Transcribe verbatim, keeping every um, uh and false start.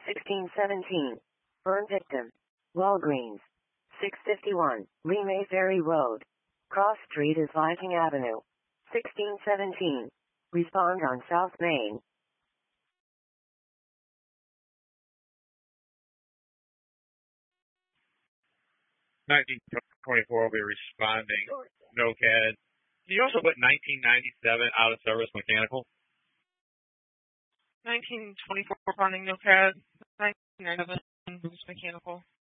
sixteen seventeen. Burn victim. Walgreens. six fifty-one. Lee Mayferry Road. Cross Street is Viking Avenue. sixteen seventeen. Respond on South Main. nineteen twenty-four will be responding. No C A D. Can you also put nineteen ninety-seven out of service mechanical? nineteen twenty-four responding no C A D. nineteen ninety-seven mechanical.